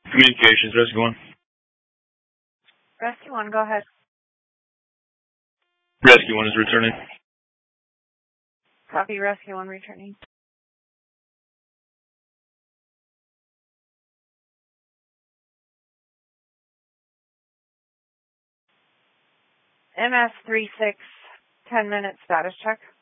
Communications, Rescue 1. Rescue 1, go ahead. Rescue 1 is returning. Copy, Rescue 1 returning. MS 36, 10-minute status check.